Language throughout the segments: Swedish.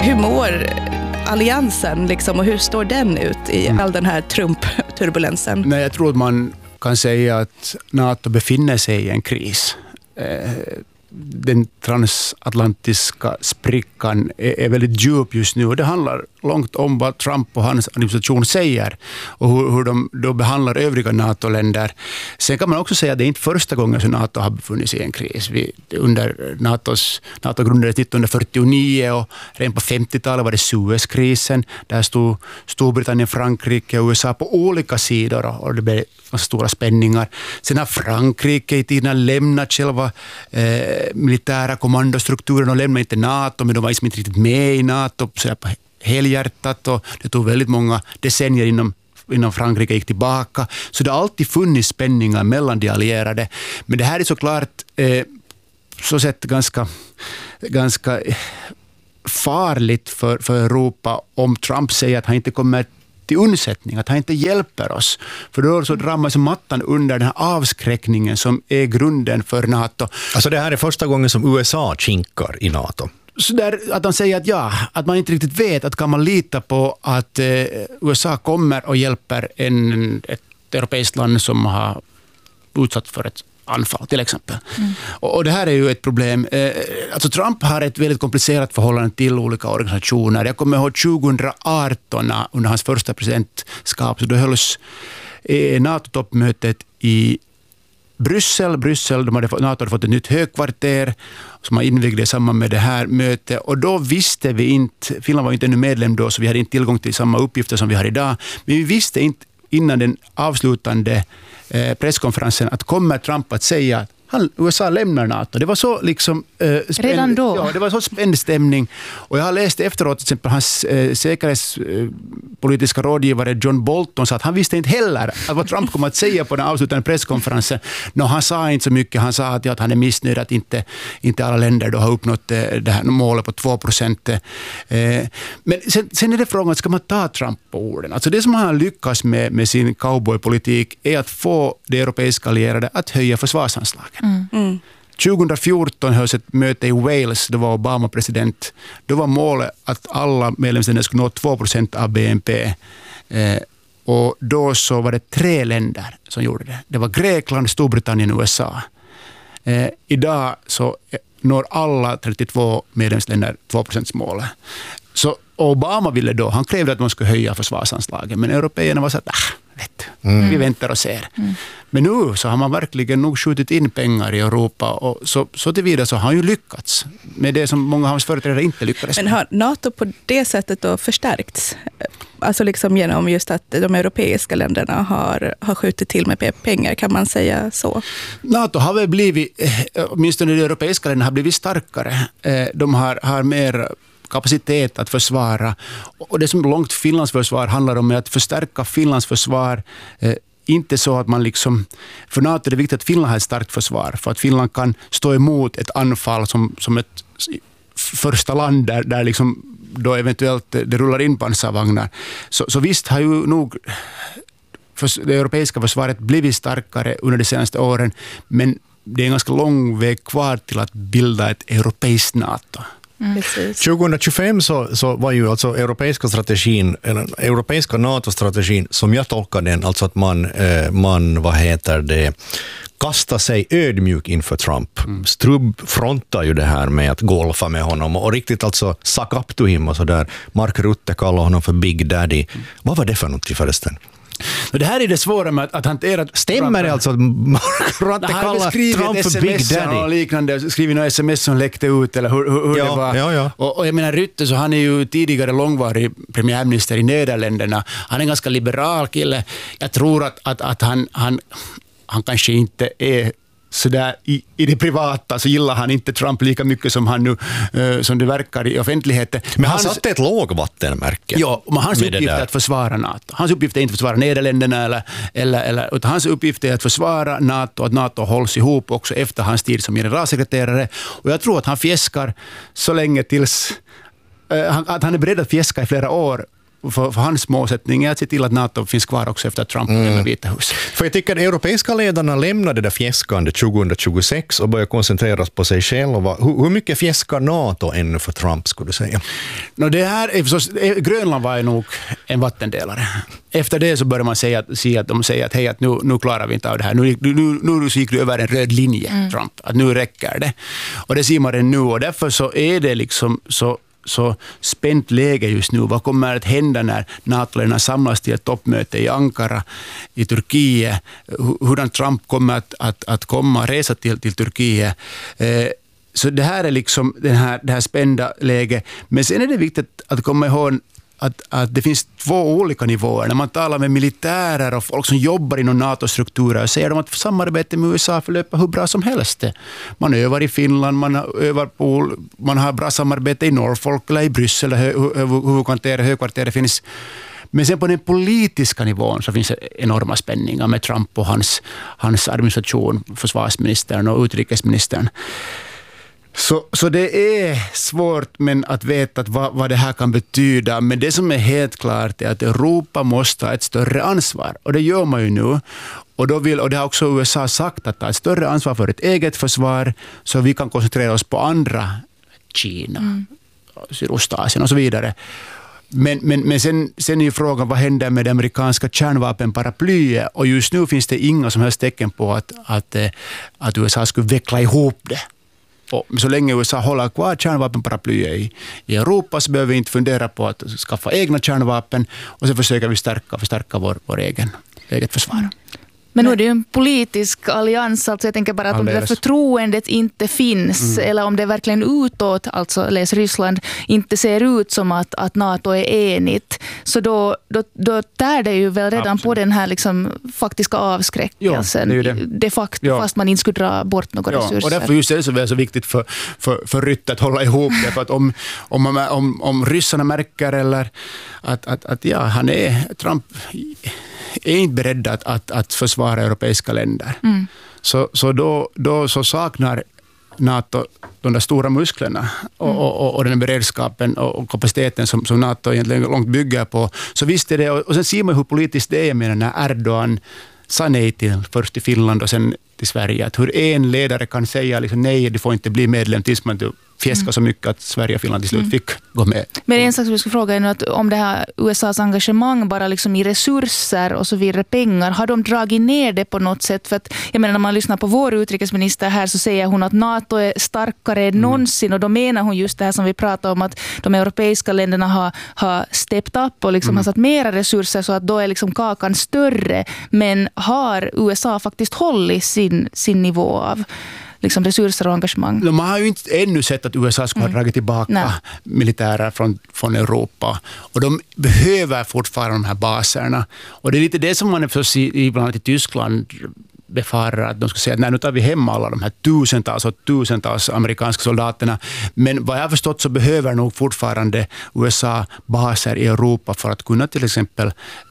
Hur mår alliansen liksom, och hur står den ut i all den här Trump-turbulensen? Nej, jag tror att man kan säga att NATO befinner sig i en kris. Den transatlantiska sprickan är väldigt djup just nu, och det handlar långt om vad Trump och hans administration säger och hur de då behandlar övriga NATO-länder. Sen kan man också säga att det är inte första gången som NATO har befunnit sig i en kris. Under NATO grundades 1949 och redan på 50-talet var det Suezkrisen. Där stod Storbritannien, Frankrike och USA på olika sidor och det blev stora spänningar. Sen har Frankrike i tiden lämnat själva militära kommandostrukturen och lämnade inte NATO, men de var inte riktigt med i NATO så på helhjärtat, och det tog väldigt många decennier innan Frankrike gick tillbaka. Så det har alltid funnits spänningar mellan de allierade. Men det här är såklart så sett ganska farligt för Europa om Trump säger att han inte kommer till undsättning, att han inte hjälper oss. För då så drar mattan under den här avskräckningen som är grunden för NATO. Alltså det här är första gången som USA kinkar i NATO. Så där, att de säger att man inte riktigt vet att kan man lita på att USA kommer och hjälper ett europeiskt land som har utsatt för ett anfall till exempel. Och det här är ju ett problem. Alltså Trump har ett väldigt komplicerat förhållande till olika organisationer. Jag kommer ihåg 2018 under hans första presidentskap, så då hölls NATO-toppmötet i Bryssel, NATO hade fått ett nytt högkvarter som har invigde i samband med det här mötet, och då visste vi inte, Finland var inte ännu medlem då, så vi hade inte tillgång till samma uppgifter som vi har idag, men vi visste inte innan den avslutande presskonferensen att kommer Trump att säga att USA lämnar NATO. Det var så liksom redan då. Ja, det var så spänd stämning. Och jag har läst efteråt till exempel hans säkerhetspolitiska rådgivare John Bolton sa att han visste inte heller att vad Trump kommer att säga på den avslutande presskonferensen. Han sa inte så mycket. Han sa att han är missnöjd att inte alla länder då har uppnått det här målet på 2%. Men sen är det frågan, ska man ta Trump på orden? Alltså det som han har lyckats med sin cowboypolitik är att få de europeiska allierade att höja försvarsanslagen. 2014 hölls ett möte i Wales, då var Obama president. Då var målet att alla medlemsländer skulle nå 2% av BNP. Och då så var det 3 länder som gjorde det. Det var Grekland, Storbritannien och USA. Idag så når alla 32 medlemsländer 2%-målet. Så Obama ville då, han krävde att man skulle höja försvarsanslagen, men européerna var så att vi väntar och ser. Men nu så har man verkligen nog skjutit in pengar i Europa, och så tillvida så har han ju lyckats med det som många av hans företrädare inte lyckades med. Men har NATO på det sättet då förstärkts? Alltså liksom genom just att de europeiska länderna har skjutit till med pengar, kan man säga så? NATO har väl blivit, åtminstone de europeiska länderna har blivit starkare. De har mer kapacitet att försvara. Och det som långt Finlands försvar handlar om är att förstärka Finlands försvar. Inte så att man liksom, för NATO är det viktigt att Finland har ett starkt försvar, för att Finland kan stå emot ett anfall som ett första land där liksom då eventuellt det rullar in pansarvagnar. Så visst har ju nog det europeiska försvaret blivit starkare under de senaste åren, men det är en ganska lång väg kvar till att bilda ett europeiskt NATO. 2025 så var ju alltså europeiska NATO-strategin, som jag tolkar den, alltså att man kasta sig ödmjuk inför Trump. Strubb frontar ju det här med att golfa med honom och riktigt alltså suck up to him och sådär. Mark Rutte kallar honom för Big Daddy. Vad var det för något förresten? Det här är det svåra med att hantera. Stämmer det alltså att Mark Rutte kallar Trump för Big Daddy? Och liknande, skrivit några sms som läckte ut eller hur det var. Ja. Och jag menar Rutte, så han är ju tidigare långvarig premiärminister i Nederländerna. Han är en ganska liberal kille. Jag tror att han kanske inte är så där i det privata, så gillar han inte Trump lika mycket som han nu som det verkar i offentligheten. Men han satte ett lågvattenmärke. Ja, men hans uppgift är att försvara NATO. Hans uppgift är inte att försvara Nederländerna eller utan hans uppgift är att försvara NATO, att NATO hålls ihop också efter hans tid som generalsekreterare. Och jag tror att han fjäskar så länge tills att han är beredd att fjäska i flera år för hans målsättning är att se till att NATO finns kvar också efter Trump lämnar Vita hus. För jag tycker att europeiska ledarna lämnade det där fjäskande 2026 och började koncentreras på sig själva. Hur mycket fjäskar NATO ännu för Trump, skulle du säga? Det här är förstås, Grönland var ju nog en vattendelare. Efter det så börjar man säga att de säger att hej, att nu klarar vi inte av det här. Nu gick du över en röd linje, Trump. Att nu räcker det. Och det ser man det nu, och därför så är det liksom så spänt läge just nu. Vad kommer att hända när NATO-länderna samlas till ett toppmöte i Ankara i Turkiet? Hur Trump kommer att resa till Turkiet? Så det här är liksom det här spända läget. Men sen är det viktigt att komma ihåg att det finns två olika nivåer. När man talar med militärer och folk som jobbar inom NATO-strukturer, säger de att samarbetet med USA förlöper hur bra som helst. Man övar i Finland, man har bra samarbete i Norfolk eller i Bryssel, högkvarteret finns. Men sen på den politiska nivån så finns det enorma spänningar med Trump och hans administration, försvarsministern och utrikesministern. Så det är svårt att veta vad det här kan betyda, men det som är helt klart är att Europa måste ha ett större ansvar, och det gör man ju nu. Och det har också USA sagt, att ta ett större ansvar för ett eget försvar så vi kan koncentrera oss på andra, Kina, Sydostasien och så vidare. Men sen är ju frågan, vad händer med det amerikanska kärnvapenparaplyet? Och just nu finns det inga som helst tecken på att USA skulle veckla ihop det. Och så länge USA håller kvar kärnvapenparaplyet i Europa så behöver vi inte fundera på att skaffa egna kärnvapen, och så försöker vi förstärka vår eget försvar. Men nu är det ju en politisk allians, alltså jag tänker bara att om det där förtroendet inte finns, eller om det verkligen utåt, alltså läs Ryssland, inte ser ut som att NATO är enigt, så då tär det ju väl redan på den här liksom faktiska avskräckelsen, de facto, fast man inte skulle dra bort några resurser. Och därför just är det så viktigt för Rytte att hålla ihop det, för att om ryssarna märker eller att han är Trump är inte beredd att försvara europeiska länder. Så då saknar NATO de där stora musklerna och den beredskapen och kapaciteten som NATO egentligen långt bygger på. Så visst är det, och sen ser man hur politiskt det är med när Erdogan sa nej först till Finland och sen till Sverige. Att hur en ledare kan säga liksom, nej, du får inte bli medlem tills man fjäskar så mycket att Sverige och Finland till slut fick gå med. Men en sak som vi ska fråga är nu, att om det här USAs engagemang bara liksom i resurser och så vidare, pengar, har de dragit ner det på något sätt? För att, jag menar, när man lyssnar på vår utrikesminister här så säger hon att NATO är starkare än någonsin, och då menar hon just det här som vi pratar om, att de europeiska länderna har stepped up och liksom har satt mera resurser, så att då är liksom kakan större. Men har USA faktiskt hållit sin nivå av liksom resurser och engagemang? Man har ju inte ännu sett att USA skulle ha dragit tillbaka militärer från Europa. Och de behöver fortfarande de här baserna. Och det är lite det som man ibland i Tyskland befarar, att de ska säga att nej, nu tar vi hem alla de här tusentals amerikanska soldaterna. Men vad jag har förstått så behöver nog fortfarande USA baser i Europa för att kunna till exempel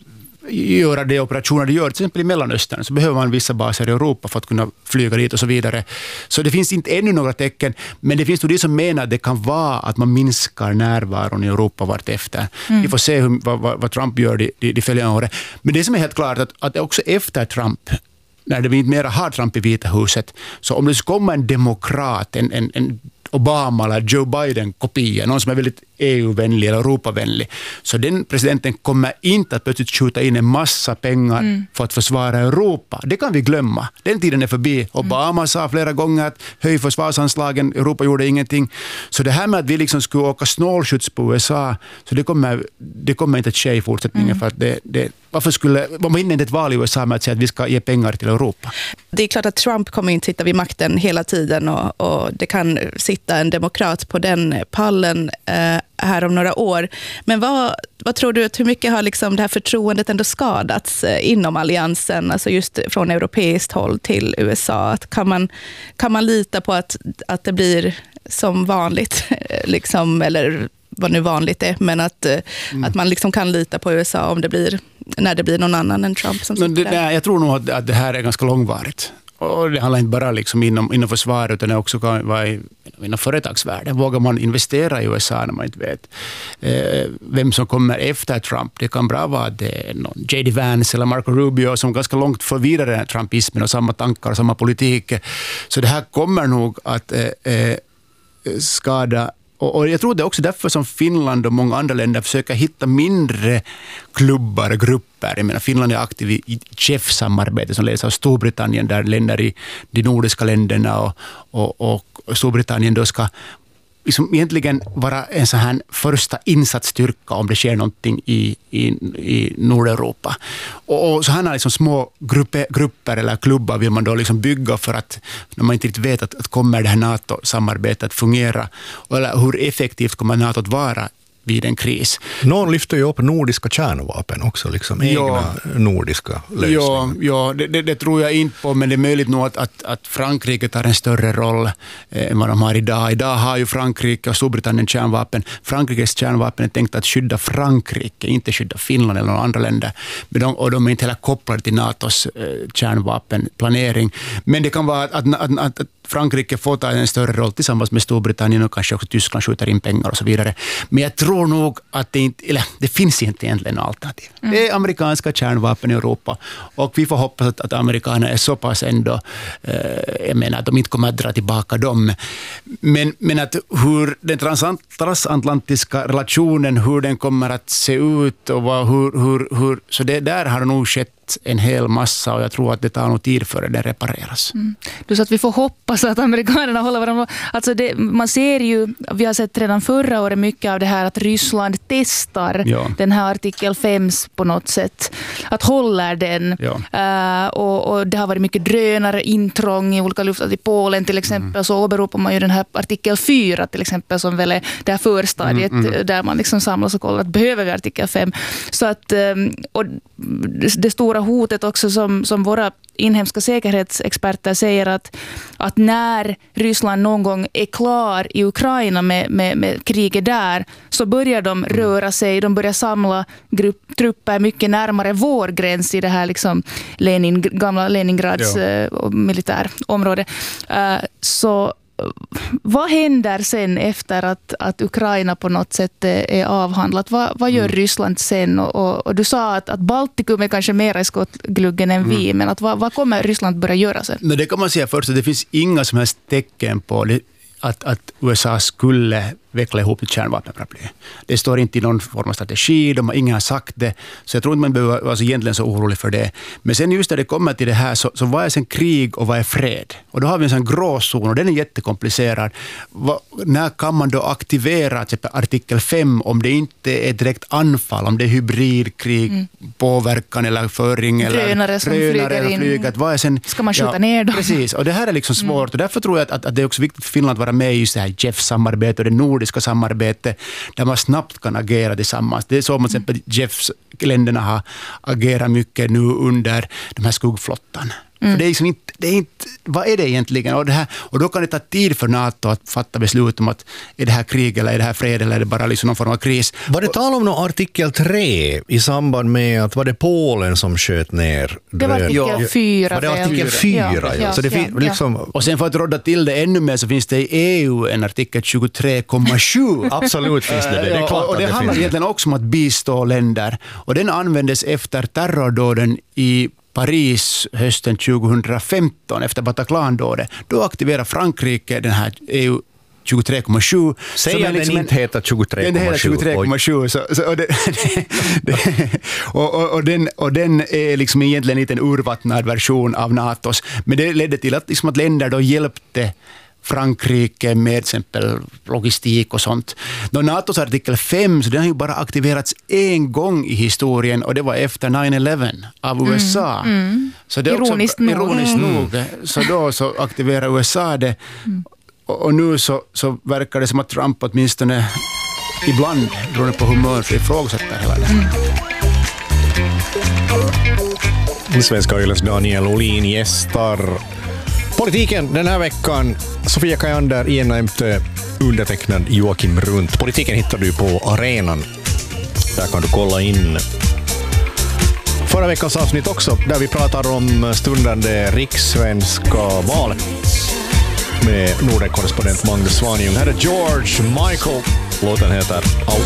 göra de operationer de gör, till exempel i Mellanöstern, så behöver man vissa baser i Europa för att kunna flyga dit och så vidare. Så det finns inte ännu några tecken, men det finns nog de som menar att det kan vara att man minskar närvaron i Europa vartefter. Vi får se vad Trump gör de följande åren. Men det som är helt klart att också efter Trump, när vi inte mer har Trump i Vita huset, så om det ska komma en demokrat, en Obama eller Joe Biden-kopia, någon som är väldigt EU-vänlig eller Europavänlig, så den presidenten kommer inte att plötsligt skjuta in en massa pengar för att försvara Europa. Det kan vi glömma. Den tiden är förbi. Obama sa flera gånger att höj försvarsanslagen, Europa gjorde ingenting. Så det här med att vi liksom skulle åka snålskjuts på USA, så det kommer inte att ske i fortsättningen, för att man vinner inte ett val i USA med att säga att vi ska ge pengar till Europa. Det är klart att Trump kommer inte sitta vid makten hela tiden, och det kan sitta en demokrat på den pallen här om några år. Men vad tror du, hur mycket har liksom det här förtroendet ändå skadats inom alliansen, alltså just från europeiskt håll till USA? Att kan man lita på att det blir som vanligt, liksom, eller vad nu vanligt är, men att man liksom kan lita på USA när det blir någon annan än Trump som sitter där? Jag tror nog att det här är ganska långvarigt. Och det handlar inte bara liksom inom försvar, utan det också kan vara inom företagsvärlden. Vågar man investera i USA när man inte vet vem som kommer efter Trump? Det kan bra vara att det är någon J.D. Vance eller Marco Rubio som ganska långt för vidare den trumpismen och samma tankar och samma politik. Så det här kommer nog att skada. Och jag tror det är också därför som Finland och många andra länder försöker hitta mindre klubbar och grupper. Jag menar, Finland är aktiv i CHEF-samarbete som leds av Storbritannien, där länder i de nordiska länderna och Storbritannien då ska liksom egentligen vara en sån här första insatsstyrka om det sker någonting i Nordeuropa. Och så här liksom små grupper eller klubbar vill man då liksom bygga för att, när man inte riktigt vet att kommer det här NATO-samarbetet att fungera, eller hur effektivt kommer NATO att vara vid en kris. Någon lyfter ju upp nordiska kärnvapen också, liksom egna nordiska lösningar. Ja, det tror jag inte på, men det är möjligt nog att Frankrike tar en större roll än vad de har idag. Idag har ju Frankrike och Storbritannien kärnvapen. Frankrikes kärnvapen är tänkt att skydda Frankrike, inte skydda Finland eller några andra länder. Och de är inte heller kopplade till NATOs kärnvapenplanering. Men det kan vara att Frankrike får ta en större roll tillsammans med Storbritannien, och kanske också Tyskland skjuter in pengar och så vidare. Men jag tror nog att det finns inte egentligen något alternativ. Det är amerikanska kärnvapen i Europa, och vi får hoppas att amerikanerna är så pass ändå, jag menar att de inte kommer att dra tillbaka dem. Men att hur den transatlantiska relationen, hur den kommer att se ut och hur så det där har nog skett en hel massa, och jag tror att det tar nog tid före det repareras. Du sa att vi får hoppas att amerikanerna håller varandra. Alltså man ser ju, vi har sett redan förra året mycket av det här att Ryssland testar den här artikel 5 på något sätt. Att håller den. Och det har varit mycket drönare, intrång i olika luftar. I Polen till exempel så åberopar man ju den här artikel 4 till exempel, som väl är det här förstadiet där man liksom samlas och kollar att behöver vi artikel 5. Så att, och det stora hotet också som våra inhemska säkerhetsexperter säger att när Ryssland någon gång är klar i Ukraina med kriget där, så börjar de röra sig, de börjar samla trupper mycket närmare vår gräns i det här liksom gamla Leningrads militärområde. Så vad händer sen efter att Ukraina på något sätt är avhandlat? Vad gör Ryssland sen? Och du sa att Baltikum är kanske mer i skottgluggen än vi, men vad kommer Ryssland börja göra sen? Det kan man säga först, att det finns inga som helst tecken på det, att USA skulle veckla ihop ett kärnvapenparaply. Det står inte i någon form av strategi, ingen har sagt det, så jag tror inte man behöver vara egentligen så orolig för det. Men sen just när det kommer till det här, så vad är sen krig och vad är fred? Och då har vi en sån gråzon, och den är jättekomplicerad. När kan man då aktivera till artikel 5 om det inte är direkt anfall, om det är hybridkrig, påverkan eller föring eller drönare som flyger in. Vad är sen, ska man skjuta ner dem? Precis, och det här är liksom svårt, och därför tror jag att det är också viktigt för Finland att vara med i just det här JEF-samarbetet och det nordiska samarbete, där man snabbt kan agera tillsammans. Det är så att till exempel JEF-länderna har agerat mycket nu under de här skuggflottan. För det är liksom inte, vad är det egentligen? Och då kan det ta tid för NATO att fatta beslut om att är det här krig eller är det här fred eller är det bara liksom någon form av kris. Var det tal om någon artikel 3 i samband med att var det Polen som sköt ner? Det var artikel 4. Var det artikel 4? Ja. Så det liksom... Och sen för att råda till det ännu mer så finns det i EU en artikel 23,7. Absolut finns det. Det är klart och det handlar egentligen också om att bistå länder. Och den användes efter terrordåden i Paris hösten 2015 efter Bataclan-dådet. Då aktiverar Frankrike den här EU 23,7. Säg att den inte heter 23,7. Den heter 23,7. Och den är liksom egentligen inte en urvattnad version av NATOs. Men det ledde till att länder då hjälpte Frankrike med exempel logistik och sånt. Då NATOs artikel 5, så den har ju bara aktiverats en gång i historien, och det var efter 9/11 av USA. Så det är ironiskt nog. Så då så aktiverar USA det. Och nu så verkar det som att Trump åtminstone ibland, beroende på humör, så ifrågasätter hela det. Svenska Yles Daniel Olin gästar politiken den här veckan. Sofia Kajander, Ian Ämtö, undertecknad Joakim Runt. Politiken hittar du på Arenan. Där kan du kolla in. För förra veckans avsnitt också, där vi pratar om stundande rikssvenska val med Norden-korrespondent Magnus Svanjung. Här är George Michael. Låten heter